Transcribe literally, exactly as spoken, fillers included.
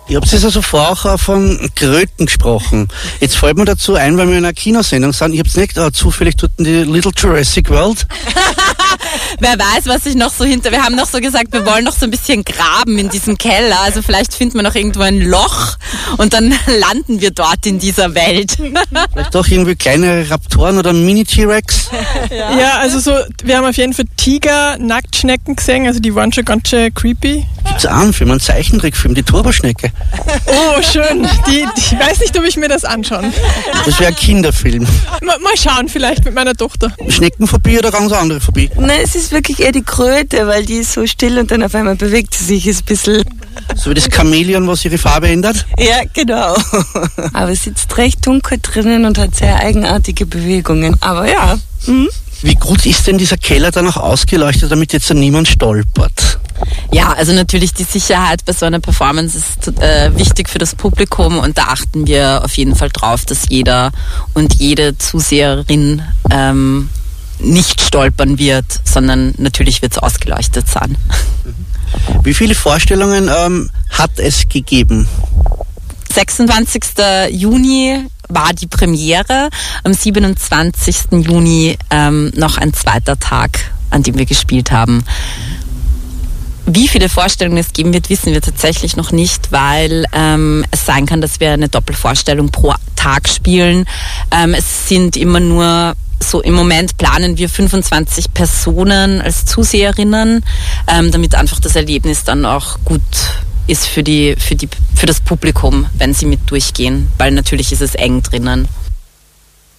Ihr habt jetzt also vorher auch von Kröten gesprochen. Jetzt fällt mir dazu ein, weil wir in einer Kinosendung sind, ich hab's nicht äh, zufällig dort in die Little Jurassic World. Wer weiß, was ich noch so hinter... Wir haben noch so gesagt, wir wollen noch so ein bisschen graben in diesem Keller. Also vielleicht finden wir noch irgendwo ein Loch und dann landen wir dort in dieser Welt. Vielleicht auch irgendwie kleine Raptoren oder Mini-T-Rex. Ja. ja, also so, wir haben auf jeden Fall Tiger, Nacktschnecken gesehen, also die waren schon ganz schön creepy. Gibt's auch einen Film, einen Zeichentrickfilm, die Turboschnecke. Oh, schön. Die, die, ich weiß nicht, ob ich mir das anschaue. Das wäre ein Kinderfilm. Mal, mal schauen, vielleicht mit meiner Tochter. Schneckenphobie oder ganz andere Phobie? Nein, es ist wirklich eher die Kröte, weil die ist so still und dann auf einmal bewegt sie sich, ist ein bisschen... So wie das Chamäleon, was ihre Farbe ändert? Ja, genau. Aber es sitzt recht dunkel drinnen und hat sehr eigenartige Bewegungen. Aber ja. Mhm. Wie gut ist denn dieser Keller dann auch ausgeleuchtet, damit jetzt niemand stolpert? Ja, also natürlich die Sicherheit bei so einer Performance ist äh, wichtig für das Publikum und da achten wir auf jeden Fall drauf, dass jeder und jede Zuseherin ähm, nicht stolpern wird, sondern natürlich wird es ausgeleuchtet sein. Wie viele Vorstellungen ähm, hat es gegeben? sechsundzwanzigsten Juni war die Premiere, am siebenundzwanzigsten Juni ähm, noch ein zweiter Tag, an dem wir gespielt haben. Wie viele Vorstellungen es geben wird, wissen wir tatsächlich noch nicht, weil ähm, es sein kann, dass wir eine Doppelvorstellung pro Tag spielen. Ähm, es sind immer nur so, im Moment planen wir fünfundzwanzig Personen als Zuseherinnen, ähm, damit einfach das Erlebnis dann auch gut ist für die, für die, für das Publikum, wenn sie mit durchgehen, weil natürlich ist es eng drinnen.